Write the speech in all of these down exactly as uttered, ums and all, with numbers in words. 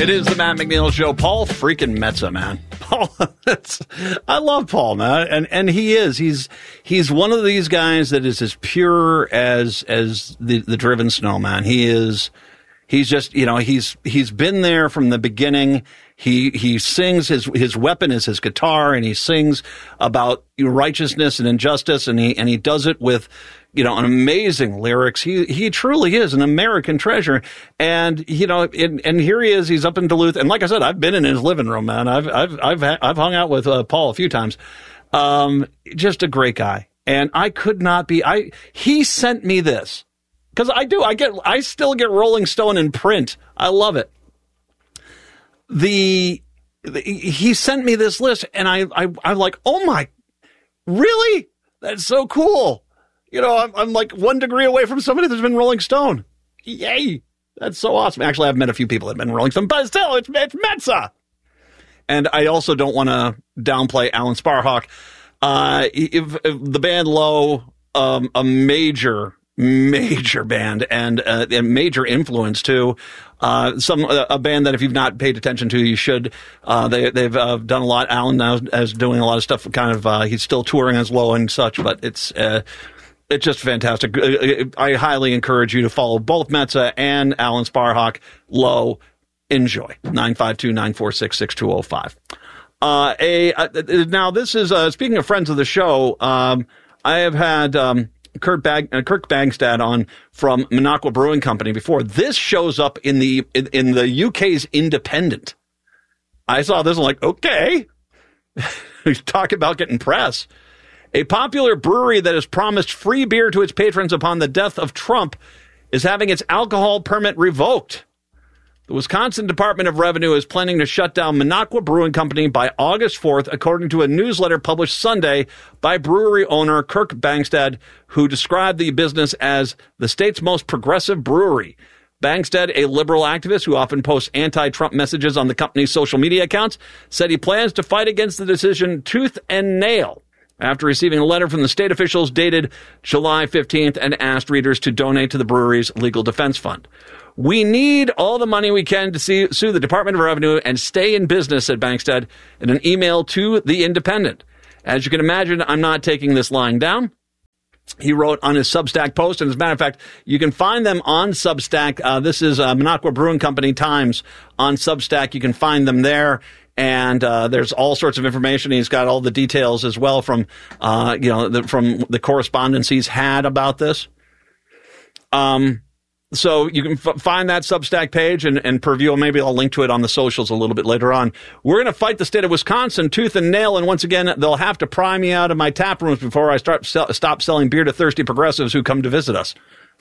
It is the Matt McNeil Show. Paul freaking Metza, man. Paul, that's, I love Paul, man, and and he is. He's he's one of these guys that is as pure as as the the driven snow, man. He is. He's just, you know, he's he's been there from the beginning. He he sings, his his weapon is his guitar, and he sings about righteousness and injustice, and he and he does it with, you know, an amazing lyrics. He he truly is an American treasure. And, you know, and, and here he is, he's up in Duluth. And like I said, I've been in his living room, man. I've I've I've I've hung out with uh, Paul a few times. Um, just a great guy. And I could not be I he sent me this. Because I do, I get, I still get Rolling Stone in print. I love it. The, the he sent me this list, and I, I, I'm like, oh my, really? That's so cool. You know, I'm, I'm like one degree away from somebody that's been Rolling Stone. Yay! That's so awesome. Actually, I've met a few people that have been Rolling Stone, but still, it's it's Metza. And I also don't want to downplay Alan Sparhawk. Uh, if, if the band Low, um, a major. Major band and uh, a major influence too. Uh, some uh, a band that if you've not paid attention to, you should. Uh, they they've uh, done a lot. Alan now is doing a lot of stuff. Kind of uh, he's still touring as Low and such, but it's uh, it's just fantastic. I highly encourage you to follow both Metza and Alan Sparhawk. Low, enjoy. nine five two, nine four six, six two zero five. Uh, a uh, now this is uh, speaking of friends of the show. Um, I have had. Um, Kurt Bag, uh, Kirk Bangstad on from Minocqua Brewing Company before. This shows up in the in, in the U K's Independent. I saw this, I'm like, okay. Talk about getting press. A popular brewery that has promised free beer to its patrons upon the death of Trump is having its alcohol permit revoked. The Wisconsin Department of Revenue is planning to shut down Minocqua Brewing Company by August fourth, according to a newsletter published Sunday by brewery owner Kirk Bangstad, who described the business as the state's most progressive brewery. Bangstad, a liberal activist who often posts anti-Trump messages on the company's social media accounts, said he plans to fight against the decision tooth and nail after receiving a letter from the state officials dated July fifteenth and asked readers to donate to the brewery's legal defense fund. We need all the money we can to see, sue the Department of Revenue and stay in business, said Bangstad in an email to The Independent. As you can imagine, I'm not taking this lying down. He wrote on his Substack post, and as a matter of fact, you can find them on Substack. Uh, this is uh, Minocqua Brewing Company Times on Substack. You can find them there. And uh, there's all sorts of information. He's got all the details as well from, uh, you know, the, from the correspondence he's had about this. Um. So you can f- find that Substack page and, and preview, maybe I'll link to it on the socials a little bit later on. We're going to fight the state of Wisconsin tooth and nail, and once again, they'll have to pry me out of my tap rooms before I start sell- stop selling beer to thirsty progressives who come to visit us.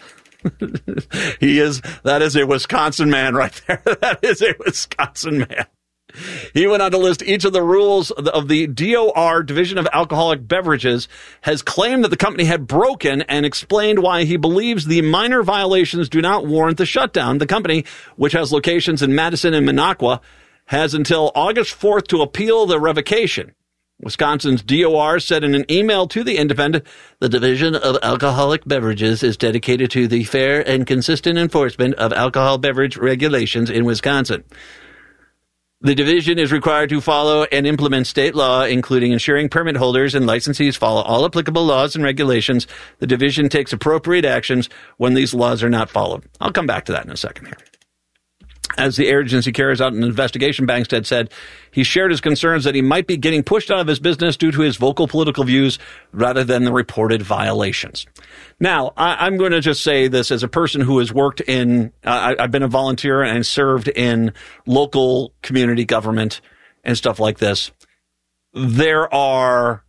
He is, that is a Wisconsin man right there. That is a Wisconsin man. He went on to list each of the rules of the D O R, Division of Alcoholic Beverages, has claimed that the company had broken and explained why he believes the minor violations do not warrant the shutdown. The company, which has locations in Madison and Minocqua, has until August fourth to appeal the revocation. Wisconsin's D O R said in an email to The Independent, the Division of Alcoholic Beverages is dedicated to the fair and consistent enforcement of alcohol beverage regulations in Wisconsin. The division is required to follow and implement state law, including ensuring permit holders and licensees follow all applicable laws and regulations. The division takes appropriate actions when these laws are not followed. I'll come back to that in a second here. As the agency carries out an investigation, Bangstad said he shared his concerns that he might be getting pushed out of his business due to his vocal political views rather than the reported violations. Now, I, I'm going to just say this as a person who has worked in, uh, I, I've been a volunteer and served in local community government and stuff like this. There are,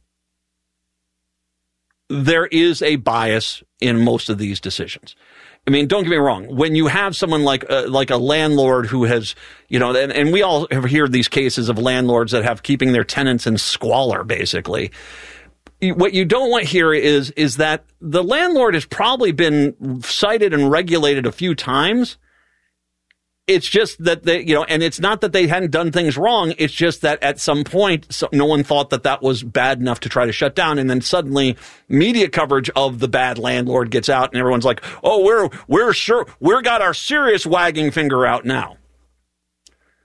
there is a bias in most of these decisions. I mean, don't get me wrong. When you have someone like uh, like a landlord who has, you know, and, and we all have heard these cases of landlords that have keeping their tenants in squalor, basically. What you don't want here is is that the landlord has probably been cited and regulated a few times. It's just that they, you know, and it's not that they hadn't done things wrong. It's just that at some point, so no one thought that that was bad enough to try to shut down. And then suddenly media coverage of the bad landlord gets out and everyone's like, oh, we're, we're sure, we're got our serious wagging finger out now.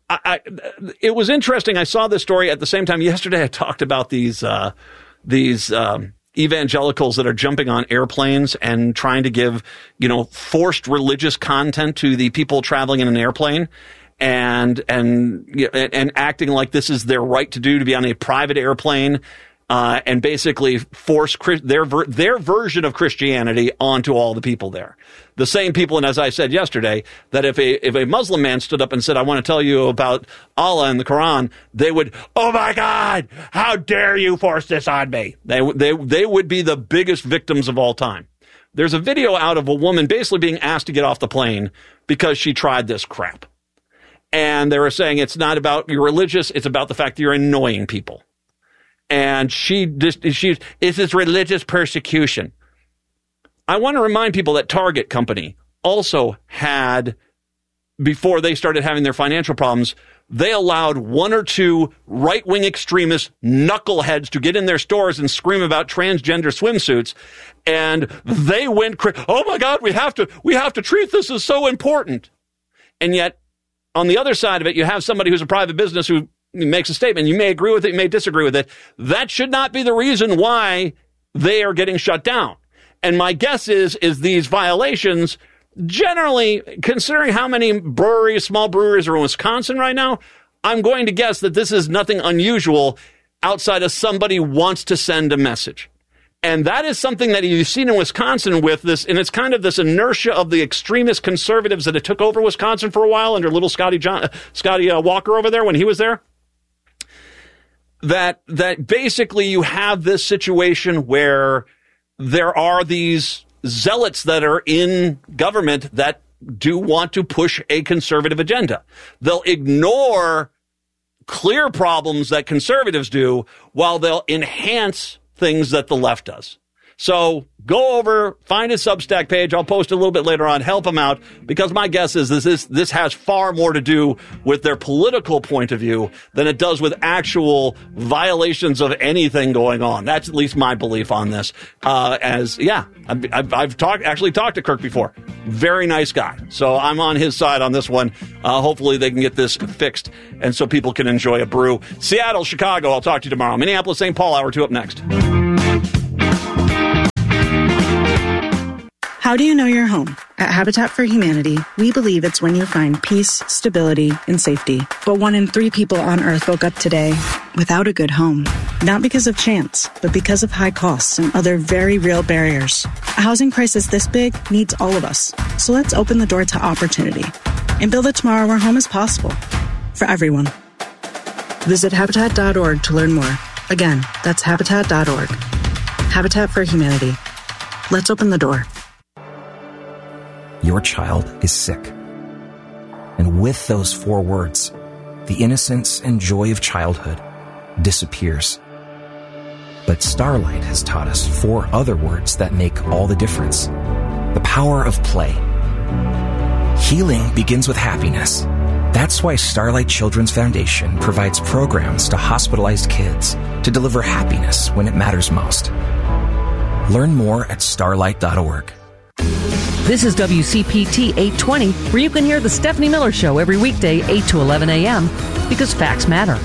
I, I, it was interesting. I saw this story at the same time. Yesterday, I talked about these uh, these um, evangelicals that are jumping on airplanes and trying to give, you know, forced religious content to the people traveling in an airplane, and and and acting like this is their right to do, to be on a private airplane. Uh, and basically force their ver- their version of Christianity onto all the people there. The same people, and as I said yesterday, that if a if a Muslim man stood up and said, "I want to tell you about Allah and the Quran," they would, "Oh my God, how dare you force this on me?" They they they would be the biggest victims of all time. There's a video out of a woman basically being asked to get off the plane because she tried this crap, and they were saying it's not about you're religious; it's about the fact that you're annoying people. And she just, she's, is this religious persecution? I want to remind people that Target company also had, before they started having their financial problems, they allowed one or two right-wing extremist knuckleheads to get in their stores and scream about transgender swimsuits. And they went, oh my God, we have to, we have to treat this as so important. And yet, on the other side of it, you have somebody who's a private business who makes a statement. You may agree with it, you may disagree with it. That should not be the reason why they are getting shut down. And my guess is, is these violations, generally, considering how many breweries, small breweries are in Wisconsin right now, I'm going to guess that this is nothing unusual outside of somebody wants to send a message. And that is something that you've seen in Wisconsin with this, and it's kind of this inertia of the extremist conservatives that had took over Wisconsin for a while under little Scotty John, Scotty uh, Walker over there when he was there. That that basically you have this situation where there are these zealots that are in government that do want to push a conservative agenda. They'll ignore clear problems that conservatives do while they'll enhance things that the left does. So go over, find his Substack page. I'll post a little bit later on. Help him out, because my guess is this is, this has far more to do with their political point of view than it does with actual violations of anything going on. That's at least my belief on this. Uh, as yeah, I've, I've, I've talked actually talked to Kirk before. Very nice guy. So I'm on his side on this one. Uh, hopefully they can get this fixed, and so people can enjoy a brew. Seattle, Chicago. I'll talk to you tomorrow. Minneapolis, Saint Paul, hour two up next. How do you know you're home? At Habitat for Humanity, we believe it's when you find peace, stability, and safety. But one in three people on Earth woke up today without a good home. Not because of chance, but because of high costs and other very real barriers. A housing crisis this big needs all of us. So let's open the door to opportunity and build a tomorrow where home is possible for everyone. Visit Habitat dot org to learn more. Again, that's Habitat dot org. Habitat for Humanity. Let's open the door. Your child is sick. And with those four words, the innocence and joy of childhood disappears. But Starlight has taught us four other words that make all the difference. The power of play. Healing begins with happiness. That's why Starlight Children's Foundation provides programs to hospitalized kids to deliver happiness when it matters most. Learn more at starlight dot org. This is W C P T eight twenty, where you can hear the Stephanie Miller Show every weekday, eight to eleven a.m., because facts matter.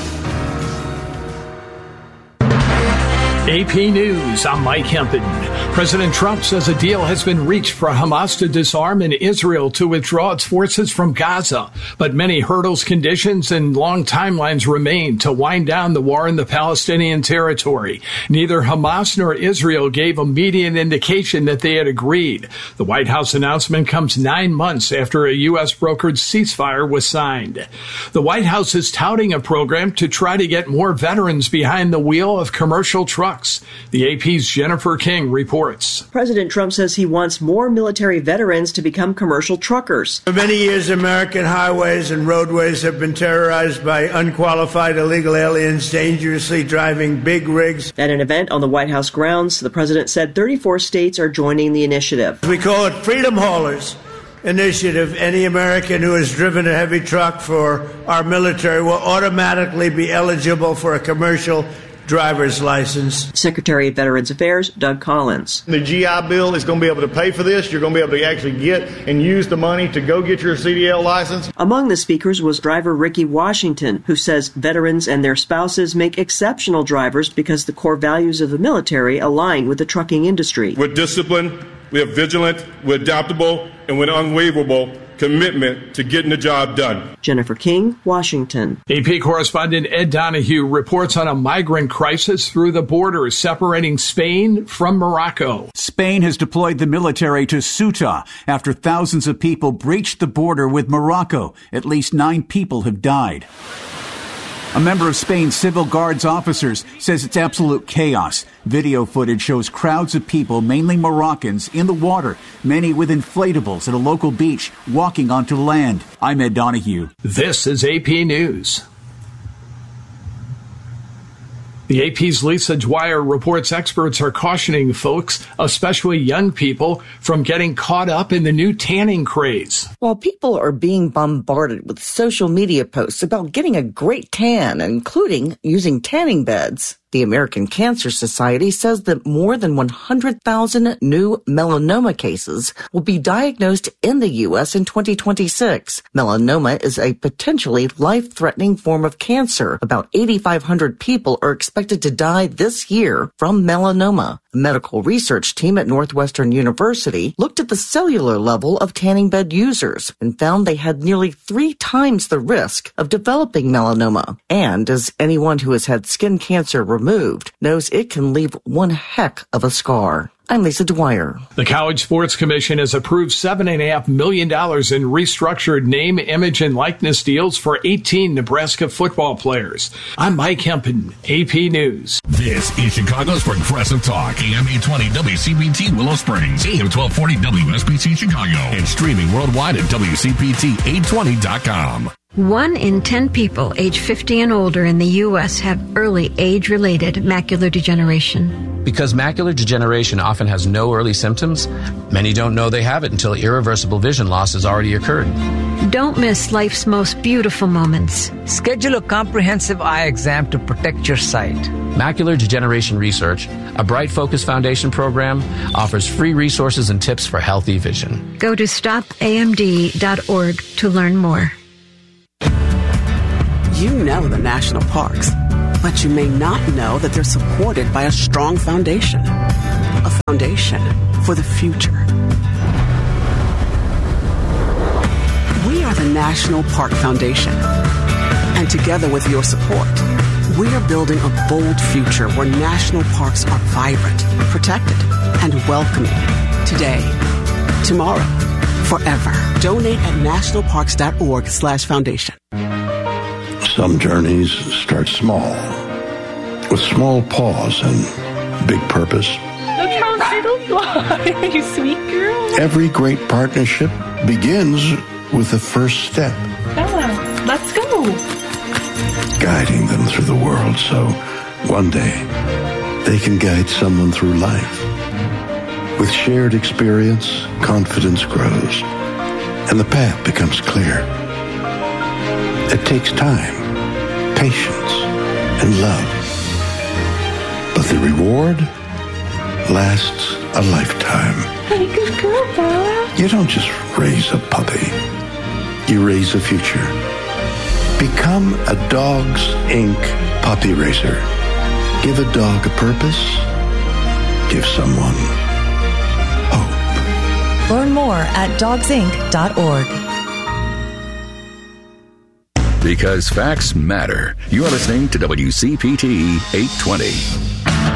A P News, I'm Mike Hempen. President Trump says a deal has been reached for Hamas to disarm and Israel to withdraw its forces from Gaza. But many hurdles, conditions, and long timelines remain to wind down the war in the Palestinian territory. Neither Hamas nor Israel gave immediate indication that they had agreed. The White House announcement comes nine months after a U S brokered ceasefire was signed. The White House is touting a program to try to get more veterans behind the wheel of commercial trucks. The A P's Jennifer King reports. President Trump says he wants more military veterans to become commercial truckers. For many years, American highways and roadways have been terrorized by unqualified illegal aliens dangerously driving big rigs. At an event on the White House grounds, the president said thirty-four states are joining the initiative. We call it Freedom Haulers Initiative. Any American who has driven a heavy truck for our military will automatically be eligible for a commercial driver's license. Secretary of Veterans Affairs Doug Collins. The G I Bill is going to be able to pay for this. You're going to be able to actually get and use the money to go get your C D L license. Among the speakers was driver Ricky Washington, who says veterans and their spouses make exceptional drivers because the core values of the military align with the trucking industry. We're disciplined, we're vigilant, we're adaptable, and we're unwavering commitment to getting the job done. Jennifer King, Washington. A P correspondent Ed Donahue reports on a migrant crisis through the border separating Spain from Morocco. Spain has deployed the military to Ceuta after thousands of people breached the border with Morocco. At least nine people have died. A member of Spain's civil guards officers says it's absolute chaos. Video footage shows crowds of people, mainly Moroccans, in the water, many with inflatables at a local beach, walking onto land. I'm Ed Donahue. This is A P News. The A P's Lisa Dwyer reports experts are cautioning folks, especially young people, from getting caught up in the new tanning craze. While people are being bombarded with social media posts about getting a great tan, including using tanning beds, the American Cancer Society says that more than one hundred thousand new melanoma cases will be diagnosed in the U S in twenty twenty-six. Melanoma is a potentially life-threatening form of cancer. About eighty-five hundred people are expected to die this year from melanoma. A medical research team at Northwestern University looked at the cellular level of tanning bed users and found they had nearly three times the risk of developing melanoma. And as anyone who has had skin cancer removed knows, it can leave one heck of a scar. I'm Lisa Dwyer. The College Sports Commission has approved seven point five million dollars in restructured name, image, and likeness deals for eighteen Nebraska football players. I'm Mike Hempen, A P News. This is Chicago's Progressive Talk, A M eight twenty W C P T Willow Springs, A M twelve forty W S B C Chicago, and streaming worldwide at W C P T eight twenty dot com. One in ten people age fifty and older in the U S have early age-related macular degeneration. Because macular degeneration often has no early symptoms, many don't know they have it until irreversible vision loss has already occurred. Don't miss life's most beautiful moments. Schedule a comprehensive eye exam to protect your sight. Macular Degeneration Research, a Bright Focus Foundation program, offers free resources and tips for healthy vision. Go to stop A M D dot org to learn more. You know the national parks, but you may not know that they're supported by a strong foundation. A foundation for the future. We are the National Park Foundation. And together with your support, we are building a bold future where national parks are vibrant, protected, and welcoming. Today, tomorrow, forever. Donate at nationalparks.org slash foundation. Some journeys start small, with small pause and big purpose. Look how little you are, you sweet girl. Every great partnership begins with the first step. Bella, let's go. Guiding them through the world so one day they can guide someone through life. With shared experience, confidence grows, and the path becomes clear. It takes time, patience, and love. But the reward lasts a lifetime. Hey, good girl, Bella. You don't just raise a puppy. You raise a future. Become a Dogs Incorporated puppy raiser. Give a dog a purpose. Give someone hope. Learn more at dogs inc dot org. Because facts matter. You are listening to W C P T eight twenty.